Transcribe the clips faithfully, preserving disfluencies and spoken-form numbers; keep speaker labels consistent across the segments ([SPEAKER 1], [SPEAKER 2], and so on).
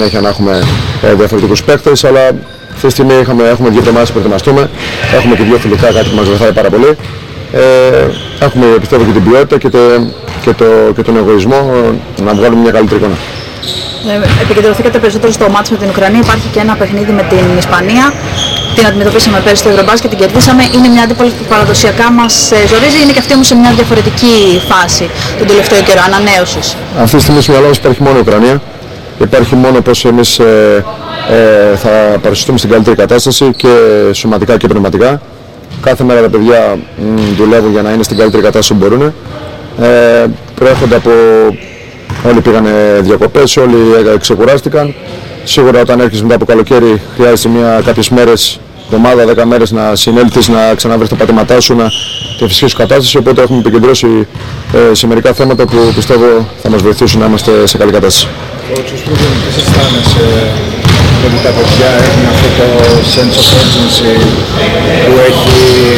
[SPEAKER 1] συνέχεια να έχουμε ε, διαφορετικούς παίκτες, αλλά αυτή τη στιγμή είχαμε, έχουμε δύο εβδομάδες να προετοιμαστούμε. Έχουμε και δύο φιλικά, κάτι που μας βοηθάει πάρα πολύ. Ε, έχουμε πιστεύω και την ποιότητα και, το, και, το, και τον εγωισμό να βγάλουμε μια καλύτερη εικόνα.
[SPEAKER 2] Ε, επικεντρωθήκατε περισσότερο στο μάτς με την Ουκρανία. Υπάρχει και ένα παιχνίδι με την Ισπανία. Την αντιμετωπίσαμε πέρσι στο Ευρωμπάσκετ και την κερδίσαμε. Είναι μια αντίπαλη που παραδοσιακά μας ζορίζει. Είναι και αυτή όμως σε μια διαφορετική φάση τον τελευταίο καιρό ανανέωσης.
[SPEAKER 1] Αυτή τη στιγμή στο μυαλό μας υπάρχει μόνο η Ουκρανία. Υπάρχει μόνο πως εμείς ε, ε, θα παρουσιαστούμε στην καλύτερη κατάσταση και σωματικά και πνευματικά. Κάθε μέρα τα παιδιά μ, δουλεύουν για να είναι στην καλύτερη κατάσταση που μπορούν. Ε, προέρχονται από... Όλοι πήγαν διακοπές, όλοι ξεκουράστηκαν. Σίγουρα όταν έρχεσαι μετά από καλοκαίρι χρειάζεται μια, κάποιες μέρες, εβδομάδα, δέκα μέρες να συνέλθεις, να ξαναβρεις τα πατήματά σου, να τη φυσική σου κατάσταση. Οπότε έχουμε επικεντρώσει ε, σε μερικά θέματα που πιστεύω θα μας βοηθήσουν να είμαστε σε καλή κατάσταση.
[SPEAKER 3] Κότσος, τι αισθάνεσαι ότι τα παιδιά έχουν αυτό το sense of urgency που έχει...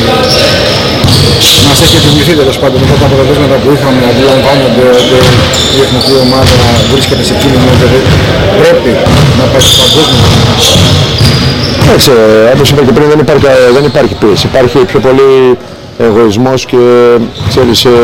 [SPEAKER 3] Μας έχει επιβληθεί τέλος πάντων μετά τα αποτελέσματα που είχαμε, αντιλαμβάνονται ότι η εθνική ομάδα βρίσκεται σε κίνημα και πρέπει να πάει στο παγκόσμιο.
[SPEAKER 1] Εντάξει, όπως είπα και πριν, δεν υπάρχει, δεν υπάρχει πίεση. Υπάρχει πιο πολύ εγωισμός και ξέρεις ε,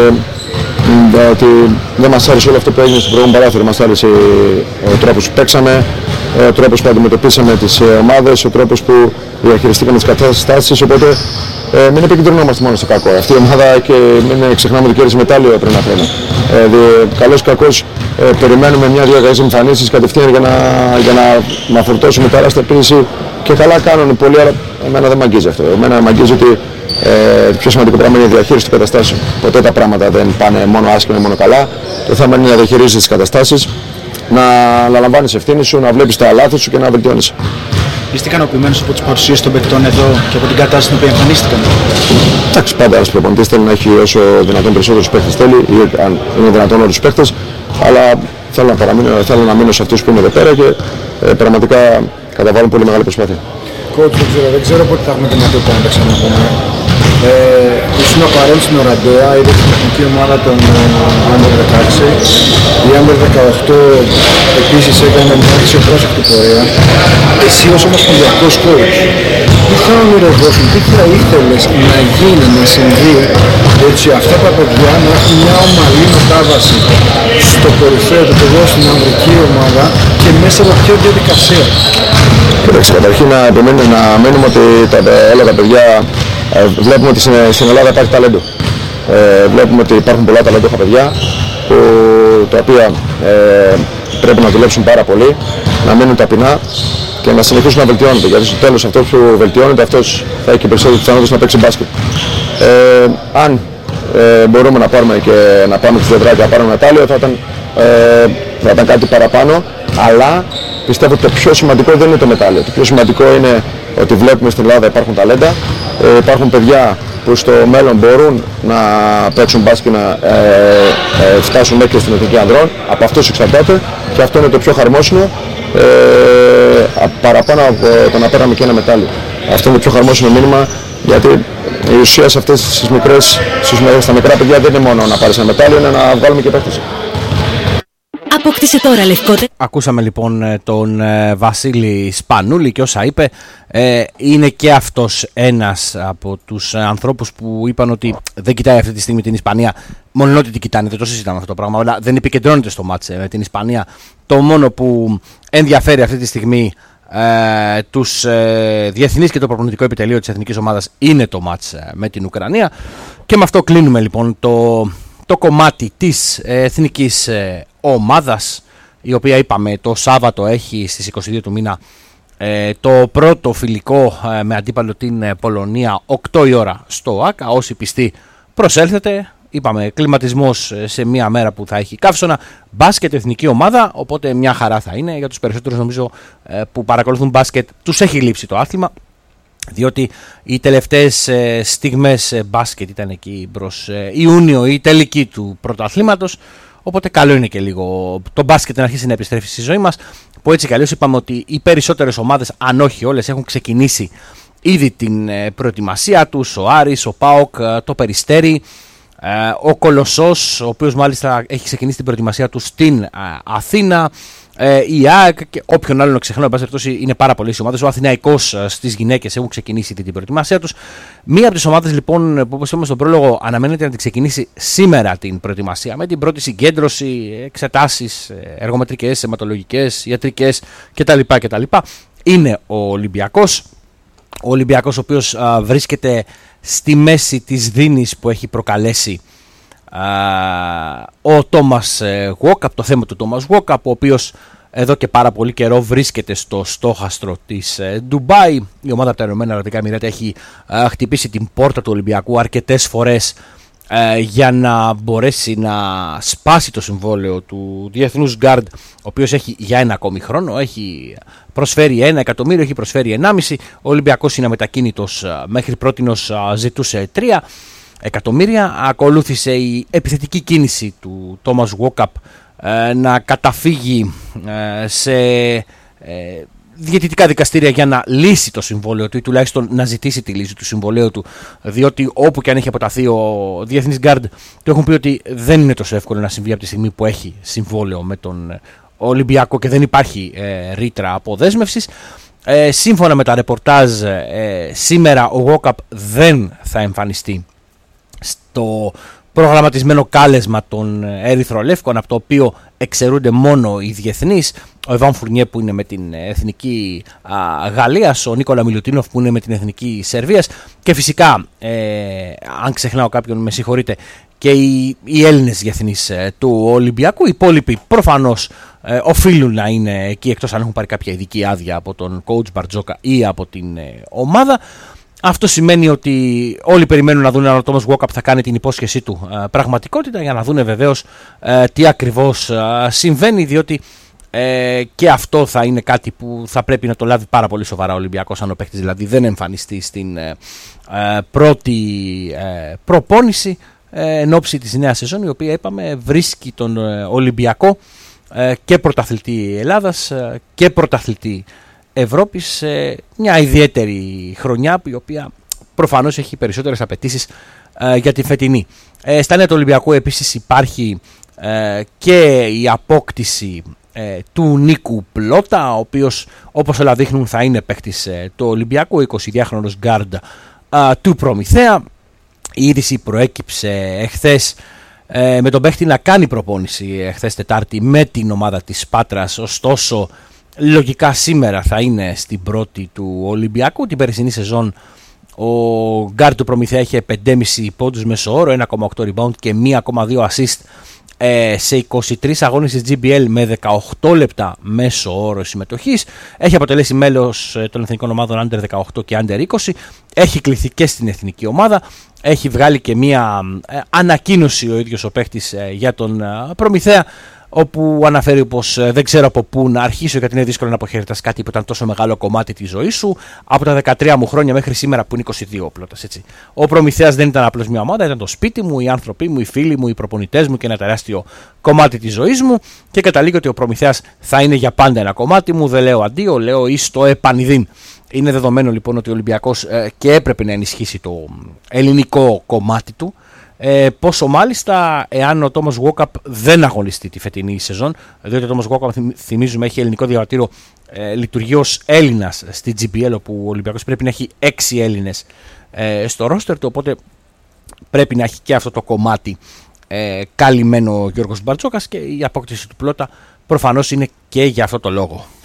[SPEAKER 1] ότι δεν μας άρεσε όλο αυτό που έγινε στο προηγούμενο παράθυρο. Μας άρεσε ο τρόπος που παίξαμε, ο τρόπος που αντιμετωπίσαμε τις ομάδες, ο τρόπος που διαχειριστήκαμε τις κατάστασεις. Οπότε ε, μην επικεντρωνόμαστε μόνο στο κακό. Αυτή η ομάδα και μην ξεχνάμε ότι κέρδισε μετάλλιο πριν ένα χρόνο. Ε, καλώς ή κακώς ε, περιμένουμε μια-δύο καλές εμφανίσεις κατευθείαν για να, για να, να φορτώσουμε τεράστια πίεση και καλά κάνουν πολλοί, αλλά εμένα δεν μ' αγγίζει αυτό. Εμένα μ' αγγίζει ότι ε, το πιο σημαντικό πράγμα είναι η διαχείριση των καταστάσεων. Ποτέ τα πράγματα δεν πάνε μόνο άσχημα, μόνο καλά. Το θέμα είναι να διαχειρίζεις τις καταστάσεις, να αναλαμβάνεις ευθύνη σου, να βλέπεις τα λάθη σου και να βελτιώνεις.
[SPEAKER 3] Είστε ικανοποιημένος από τις παρουσίες των παικτών εδώ και από την κατάσταση στην οποία εμφανίστηκαν?
[SPEAKER 1] Εντάξει, πάντα ένας προπονητής θέλει να έχει όσο δυνατόν περισσότερους παίκτες θέλει, ή αν είναι δυνατόν όλους τους παίκτες, αλλά θέλω να, παραμείνω, θέλω να μείνω σε αυτούς που είναι εδώ πέρα και ε, πραγματικά καταβάλουν πολύ μεγάλη προσπάθεια.
[SPEAKER 3] Coach, δεν ξέρω, δεν ξέρω πότε θα έχουμε τη δυνατότητα να τα ξαναπούμε. Ε, ήσουν παρόν στην Οραντέα, είδε την εθνική ομάδα των Άντερ δεκαέξι. Η Άντερ δεκαοκτώ επίσης έκανε μια αξιοπρόσεκτη πορεία. Εσύ ως ομοσπονδιακός coach, τι θα ονειρευόσουν, τι θα ήθελες να γίνει, να συμβεί, έτσι αυτά τα παιδιά να έχουν μια ομαλή μετάβαση στο κορυφαίο επίπεδο, στην ανδρική ομάδα και μέσα από ποια διαδικασία?
[SPEAKER 1] Κοίταξε, καταρχήν να επιμένουμε να μείνουμε ότι τα, όλα τα παιδιά ε, βλέπουμε ότι στην, στην Ελλάδα υπάρχει ταλέντο. Ε, βλέπουμε ότι υπάρχουν πολλά ταλέντοχα παιδιά που, τα οποία ε, πρέπει να δουλέψουν πάρα πολύ, να μείνουν ταπεινά και να συνεχίσουν να βελτιώνονται. Γιατί στο τέλος αυτός που βελτιώνεται, αυτός θα έχει και περισσότερες πιθανότητες να παίξει μπάσκετ. Ε, αν ε, μπορούμε να πάρουμε και να πάμε στις δεδράκια να πάρουμε μετάλλιο, θα ήταν, ε, θα ήταν κάτι παραπάνω, αλλά πιστεύω ότι το πιο σημαντικό δεν είναι το μετάλλιο. Το πιο σημαντικό είναι ότι βλέπουμε στην Ελλάδα υπάρχουν ταλέντα, ε, υπάρχουν παιδιά που στο μέλλον μπορούν να παίξουν μπάσκετ και να ε, ε, φτάσουν μέχρι στην εθνική ανδρών. Από αυτούς εξαρτάται και αυτό είναι το πιο χαρμόσυνο, ε, παραπάνω από το να παίρναμε και ένα μετάλλιο. Αυτό είναι το πιο χαρμόσυνο μήνυμα, γιατί η ουσία σε αυτές τις μικρές, στα μικρά παιδιά δεν είναι μόνο να πάρεις ένα μετάλλιο, είναι να βγάλουμε και παίχτες.
[SPEAKER 4] Απόκτησε τώρα λευκότε.
[SPEAKER 5] Ακούσαμε λοιπόν τον ε, Βασίλη Σπανούλη και όσα είπε, ε, είναι και αυτός ένας από τους ε, ανθρώπους που είπαν ότι δεν κοιτάει αυτή τη στιγμή την Ισπανία, μόνο ότι την κοιτάνε, δεν το συζητάμε αυτό το πράγμα, αλλά δεν επικεντρώνεται στο μάτς με την Ισπανία. Το μόνο που ενδιαφέρει αυτή τη στιγμή ε, τους ε, διεθνείς και το προπονητικό επιτελείο της εθνικής ομάδας είναι το μάτς ε, με την Ουκρανία. Και με αυτό κλείνουμε λοιπόν το, το κομμάτι της ε, εθνικής ε, ομάδας, η οποία είπαμε το Σάββατο έχει στις είκοσι δύο του μήνα ε, το πρώτο φιλικό ε, με αντίπαλο την ε, Πολωνία οκτώ η ώρα στο ΆΚΑ. Όσοι πιστοί προσέλθετε, είπαμε κλιματισμός ε, σε μια μέρα που θα έχει καύσωνα, μπάσκετ εθνική ομάδα, οπότε μια χαρά θα είναι. Για τους περισσότερους νομίζω ε, που παρακολουθούν μπάσκετ τους έχει λείψει το άθλημα, διότι οι τελευταίες ε, στιγμές ε, μπάσκετ ήταν εκεί προς ε, Ιούνιο ή τελική του πρωταθλήματος. Οπότε καλό είναι και λίγο το μπάσκετ να αρχίσει να επιστρέφει στη ζωή μας, που έτσι κι αλλιώς είπαμε ότι οι περισσότερες ομάδες, αν όχι όλες, έχουν ξεκινήσει ήδη την προετοιμασία τους. Ο Άρης, ο ΠΑΟΚ, το Περιστέρι, ο Κολοσσός, ο οποίος μάλιστα έχει ξεκινήσει την προετοιμασία του στην Αθήνα, Ε, η ΑΕΚ και όποιον άλλον ξεχνάω, εν πάση περιπτώσει, είναι πάρα πολλές οι ομάδες. Ο Αθηναϊκός στις γυναίκες έχουν ξεκινήσει την προετοιμασία τους. Μία από τις ομάδες λοιπόν που, όπως είπαμε στον πρόλογο, αναμένεται να την ξεκινήσει σήμερα την προετοιμασία με την πρώτη συγκέντρωση, εξετάσεις εργομετρικές, αιματολογικές, ιατρικές κτλ. κτλ. Είναι ο Ολυμπιακός. Ο Ολυμπιακός, ο οποίος α, βρίσκεται στη μέση της δίνης που έχει προκαλέσει α, ο Τόμας Γουόκαπ, το θέμα του Τόμας Γουόκαπ, ο οποίος εδώ και πάρα πολύ καιρό βρίσκεται στο στόχαστρο της ε, Ντουμπάι. Η ομάδα από τα Ηνωμένα Αραβικά Εμιράτα έχει ε, χτυπήσει την πόρτα του Ολυμπιακού αρκετές φορές ε, για να μπορέσει να σπάσει το συμβόλαιο του διεθνούς γκάρντ, ο οποίος έχει για ένα ακόμη χρόνο, έχει προσφέρει ένα εκατομμύριο, έχει προσφέρει ενάμιση. Ο Ολυμπιακός είναι αμετακίνητος, μέχρι πρότινος ζητούσε τρία εκατομμύρια. Ακολούθησε η επιθετική κίνηση του Τόμας Γουόκαπ να καταφύγει σε διαιτητικά δικαστήρια για να λύσει το συμβόλαιο του ή τουλάχιστον να ζητήσει τη λύση του συμβολέου του, διότι όπου και αν έχει αποταθεί ο διεθνής γκάρντ του έχουν πει ότι δεν είναι τόσο εύκολο να συμβεί από τη στιγμή που έχει συμβόλαιο με τον Ολυμπιακό και δεν υπάρχει ε, ρήτρα αποδέσμευσης. Ε, σύμφωνα με τα ρεπορτάζ, ε, σήμερα ο Γουόκαπ δεν θα εμφανιστεί στο προγραμματισμένο κάλεσμα των Ερυθρολεύκων, από το οποίο εξαιρούνται μόνο οι διεθνείς, ο Ιβάν Φουρνιέ που είναι με την εθνική α, Γαλλίας, ο Νίκολα Μιλουτίνοφ που είναι με την εθνική Σερβίας και φυσικά, ε, αν ξεχνάω κάποιον με συγχωρείτε, και οι, οι Έλληνες διεθνείς ε, του Ολυμπιακού. Οι υπόλοιποι προφανώς ε, οφείλουν να είναι εκεί, εκτός αν έχουν πάρει κάποια ειδική άδεια από τον coach Μπαρτζόκα ή από την ε, ομάδα. Αυτό σημαίνει ότι όλοι περιμένουν να δουν αν ο Τόμας Γουόκαπ θα κάνει την υπόσχεσή του ε, πραγματικότητα, για να δουν βεβαίως ε, τι ακριβώς ε, συμβαίνει, διότι ε, και αυτό θα είναι κάτι που θα πρέπει να το λάβει πάρα πολύ σοβαρά ο Ολυμπιακός, αν ο παίκτης δηλαδή δεν εμφανιστεί στην ε, ε, πρώτη ε, προπόνηση ε, εν ώψη της νέας σεζόν, η οποία είπαμε βρίσκει τον ε, Ολυμπιακό ε, και πρωταθλητή Ελλάδας ε, και πρωταθλητή Ευρώπης σε μια ιδιαίτερη χρονιά, η οποία προφανώς έχει περισσότερες απαιτήσεις ε, για τη φετινή. Ε, στα νέα του Ολυμπιακού επίσης υπάρχει ε, και η απόκτηση ε, του Νίκου Πλότα, ο οποίος όπως όλα δείχνουν θα είναι παίκτης ε, του Ολυμπιακού, εικοσιδυάχρονος γκάρντ ε, του Προμηθέα. Η είδηση προέκυψε εχθές ε, με τον παίκτη να κάνει προπόνηση εχθές Τετάρτη με την ομάδα της Πάτρας, ωστόσο λογικά σήμερα θα είναι στην πρώτη του Ολυμπιακού. Την περσινή σεζόν ο γκάρντ του Προμηθέα είχε πέντε κόμμα πέντε πόντους μέσο όρο, ένα κόμμα οκτώ rebound και ένα κόμμα δύο assist ε, σε είκοσι τρεις αγώνες της τζι μπι ελ με δεκαοκτώ λεπτά μέσο όρο συμμετοχής. Έχει αποτελέσει μέλος των εθνικών ομάδων άντερ δεκαοκτώ και άντερ είκοσι. Έχει κληθεί και στην εθνική ομάδα. Έχει βγάλει και μια ε, ανακοίνωση ο ίδιος ο παίχτης ε, για τον ε, Προμηθέα, όπου αναφέρει πως ε, δεν ξέρω από πού να αρχίσω, γιατί είναι δύσκολο να αποχαιρετάς κάτι που ήταν τόσο μεγάλο κομμάτι της ζωής σου, από τα δεκατρία μου χρόνια μέχρι σήμερα που είναι είκοσι δύο Πλώτας, έτσι. Ο Προμηθέας δεν ήταν απλώς μια ομάδα, ήταν το σπίτι μου, οι άνθρωποι μου, οι φίλοι μου, οι προπονητές μου και ένα τεράστιο κομμάτι της ζωής μου, και καταλήγω ότι ο Προμηθέας θα είναι για πάντα ένα κομμάτι μου. Δεν λέω αντίο, λέω εις το επανειδήν. Είναι δεδομένο λοιπόν ότι ο Ολυμπιακός ε, και έπρεπε να ενισχύσει το ελληνικό κομμάτι του. Ε, πόσο μάλιστα εάν ο Τόμας Γουόκαπ δεν αγωνιστεί τη φετινή σεζόν, διότι ο Τόμας Γουόκαπ, θυμίζουμε, έχει ελληνικό διαβατήριο, ε, λειτουργεί ως Έλληνας στη τζι μπι ελ, όπου ο Ολυμπιακός πρέπει να έχει έξι Έλληνες ε, στο ρόστερ του, οπότε πρέπει να έχει και αυτό το κομμάτι ε, καλυμμένο ο Γιώργος Μπαρτζόκας, και η απόκτηση του Πλότα προφανώς είναι και για αυτό το λόγο.